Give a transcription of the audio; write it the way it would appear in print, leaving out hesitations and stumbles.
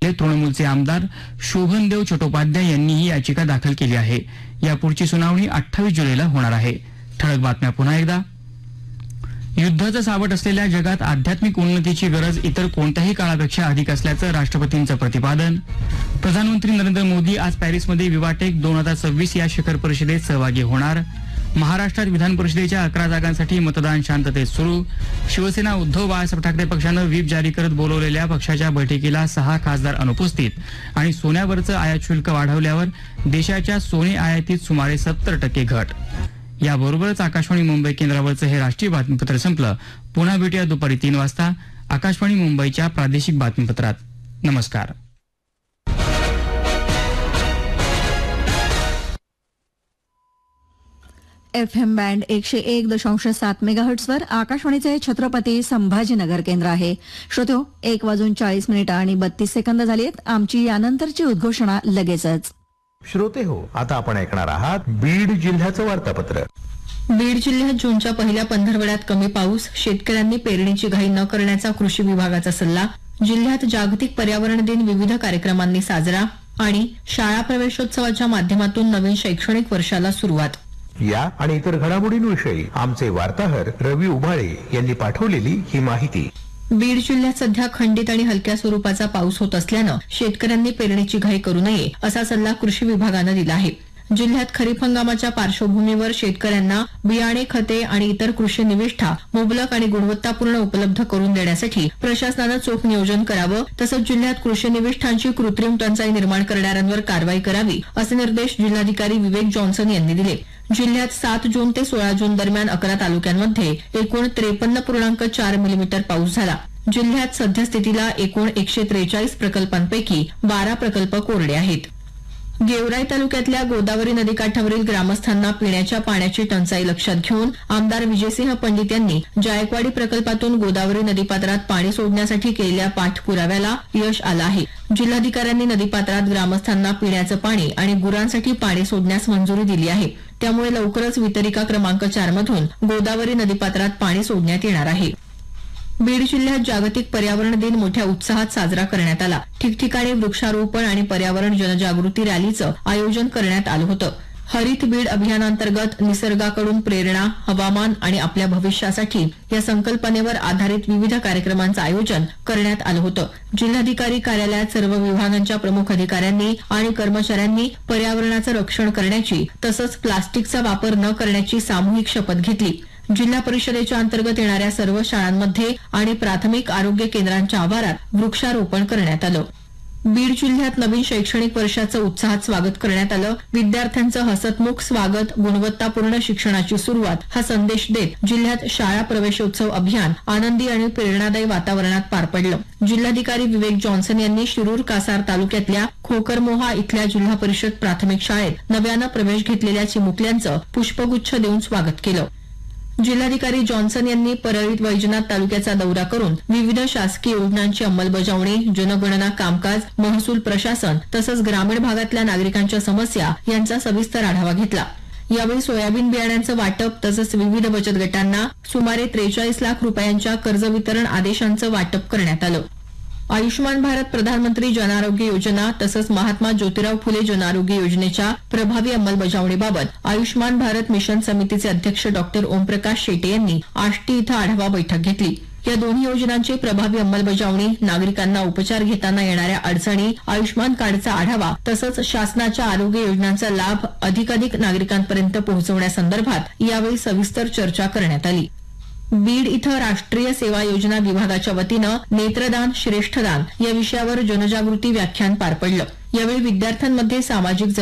होते तृणमूलचे आमदार शोभनदेव चट्टोपाध्याय यांनी ही याचिका दाखल केली आहे. यापुढची सुनावणी 28 जुलैला होणार आहे. ठळक बातम्या पुन्हा एकदा. युद्धाचं सावट असलेल्या जगात आध्यात्मिक उन्नतीची गरज इतर कोणत्याही काळापेक्षा अधिक असल्याचं राष्ट्रपतींचं प्रतिपादन. प्रधानमंत्री नरेंद्र मोदी आज पॅरिसमध्ये विवाटेक 2026 या शिखर परिषदेत सहभागी होणार. महाराष्ट्रात विधान परिषदेच्या 11 जागांसाठी मतदान शांततेत सुरू. शिवसेना उद्धव बाळासाहेब ठाकरे पक्षानं व्हीप जारी करत बोलवलेल्या पक्षाच्या बैठकीला 6 खासदार अनुपस्थित. आणि सोन्यावरचं आयात शुल्क वाढवल्यावर देशाच्या सोने आयातीत सुमारे 70% घट. याबरोबरच आकाशवाणी मुंबई केंद्रावरचं हे राष्ट्रीय बातमीपत्र संपलं. पुन्हा भेटूया दुपारी 3 वाजता आकाशवाणी मुंबईच्या प्रादेशिक बातमीपत्रात. नमस्कार. FM बँड 101.7 मेगाहर्ट्झवर आकाशवाणीचे छत्रपती संभाजीनगर केंद्र आहे. श्रोत्यो, 1:40 आणि 32 सेकंद झालीत. आमची यानंतरची उद्घोषणा लगेचच. श्रोते हो, आता आपण ऐकणार आहात बीड जिल्ह्याचं वार्तापत्र. बीड जिल्ह्यात जूनच्या पहिल्या पंधरवड्यात कमी पाऊस, शेतकऱ्यांनी पेरणीची घाई न करण्याचा कृषी विभागाचा सल्ला. जिल्ह्यात जागतिक पर्यावरण दिन विविध कार्यक्रमांनी साजरा आणि शाळा प्रवेशोत्सवाच्या माध्यमातून नवीन शैक्षणिक वर्षाला सुरुवात. या आणि इतर घडामोडींविषयी आमचे वार्ताहर रवी उभाळे यांनी पाठवलेली ही माहिती. बीड जिल्ह्यात सध्या खंडित आणि हलक्या स्वरूपाचा पाऊस होत असल्यानं शेतकऱ्यांनी पेरणीची घाई करू नये असा सल्ला कृषी विभागानं दिला आहे. जिल्ह्यात खरीप हंगामाच्या पार्श्वभूमीवर शेतकऱ्यांना बियाणे, खते आणि इतर कृषी निविष्ठा मुबलक आणि गुणवत्तापूर्ण उपलब्ध करून देण्यासाठी प्रशासनानं चोख नियोजन करावं, तसंच जिल्ह्यात कृषी निविष्ठांची कृत्रिम टंचाई निर्माण करणाऱ्यांवर कारवाई करावी असे निर्देश जिल्हाधिकारी विवेक जॉन्सन यांनी दिले. जिल्ह्यात 7 जून ते 16 जून दरम्यान 11 तालुक्यांमध्ये एकूण 53.4 मिलीमीटर पाऊस झाला. जिल्ह्यात सद्यस्थितीला एकूण 143 प्रकल्पांपैकी 12 प्रकल्प कोरडे आहेत. गेवराई तालुक्यातल्या गोदावरी नदीकाठावरील ग्रामस्थांना पिण्याच्या पाण्याची टंचाई लक्षात घेऊन आमदार विजयसिंह पंडित यांनी जायकवाडी प्रकल्पातून गोदावरी नदीपात्रात पाणी सोडण्यासाठी केलेल्या पाठपुराव्याला यश आलं आहे. जिल्हाधिकाऱ्यांनी नदीपात्रात ग्रामस्थांना पिण्याचं पाणी आणि गुरांसाठी पाणी सोडण्यास मंजुरी दिली आहे. त्यामुळे लवकरच वितरिका क्रमांक 4 मधून गोदावरी नदीपात्रात पाणी सोडण्यात येणार आहे. बीड जिल्ह्यात जागतिक पर्यावरण दिन मोठ्या उत्साहात साजरा करण्यात आला. ठिकठिकाणी वृक्षारोपण आणि पर्यावरण जनजागृती रॅलीचं आयोजन करण्यात आलं होतं. हरित बीड अभियानांतर्गत निसर्गाकडून प्रेरणा, हवामान आणि आपल्या भविष्यासाठी या संकल्पनेवर आधारित विविध कार्यक्रमांचं आयोजन करण्यात आलं होतं. जिल्हाधिकारी कार्यालयात सर्व विभागांच्या प्रमुख अधिकाऱ्यांनी आणि कर्मचाऱ्यांनी पर्यावरणाचं रक्षण करण्याची तसंच प्लास्टिकचा वापर न करण्याची सामूहिक शपथ घेतली. जिल्हा परिषदेच्या अंतर्गत येणाऱ्या सर्व शाळांमध्ये आणि प्राथमिक आरोग्य केंद्रांच्या आवारात वृक्षारोपण करण्यात आलं. बीड जिल्ह्यात नवीन शैक्षणिक वर्षाचं उत्साहात स्वागत करण्यात आलं. विद्यार्थ्यांचं हसतमुख स्वागत, गुणवत्तापूर्ण शिक्षणाची सुरुवात हा संदेश देत जिल्ह्यात शाळा प्रवेशोत्सव अभियान आनंदी आणि प्रेरणादायी वातावरणात पार पडलं. जिल्हाधिकारी विवेक जॉन्सन यांनी शिरूर कासार तालुक्यातल्या खोकरमोहा इथल्या जिल्हा परिषद प्राथमिक शाळेत नव्यानं प्रवेश घेतलेल्या चिमुकल्यांचं पुष्पगुच्छ देऊन स्वागत केलं. जिल्हाधिकारी जॉन्सन यांनी परळीत वैजनाथ तालुक्याचा दौरा करून विविध शासकीय योजनांची अंमलबजावणी, जनगणना कामकाज, महसूल प्रशासन तसंच ग्रामीण भागातल्या नागरिकांच्या समस्या यांचा सविस्तर आढावा घेतला. यावेळी सोयाबीन बियाण्यांचं वाटप तसंच विविध बचत गटांना सुमारे 43 लाख रुपयांच्या कर्ज वितरण आदेशांचं वाटप करण्यात आलं. आयुष्यमान भारत प्रधानमंत्री जनआरोग्य योजना तसंच महात्मा ज्योतिराव फुले जनआरोग्य योजनेच्या प्रभावी अंमलबजावणीबाबत आयुष्यमान भारत मिशन समितीचे अध्यक्ष डॉक्टर ओमप्रकाश शेटे यांनी आष्टी इथं आढावा बैठक घेतली. या दोन्ही योजनांची प्रभावी अंमलबजावणी, नागरिकांना उपचार घेताना येणाऱ्या अडचणी, आयुष्यमान कार्डचा आढावा तसंच शासनाच्या आरोग्य योजनांचा लाभ अधिकाधिक नागरिकांपर्यंत पोहोचवण्यासंदर्भात यावेळी सविस्तर चर्चा करण्यात आली. बीड इथं राष्ट्रीय सेवा योजना विभागाच्या वतीनं नेत्रदान श्रेष्ठदान या विषयावर जनजागृती व्याख्यान पार पडलं. यावेळी विद्यार्थ्यांमध्ये सामाजिक